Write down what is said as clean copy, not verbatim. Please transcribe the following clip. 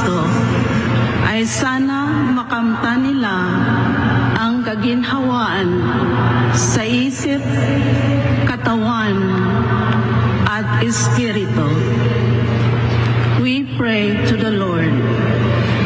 Kristo ay sana makamta nila ang kaginhawaan sa